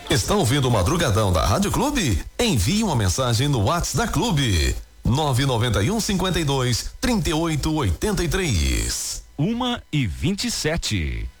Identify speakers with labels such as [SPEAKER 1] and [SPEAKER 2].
[SPEAKER 1] Está ouvindo o Madrugadão da Rádio Clube? Envie uma mensagem no WhatsApp da Clube. 991 52 38 83.
[SPEAKER 2] 1h27.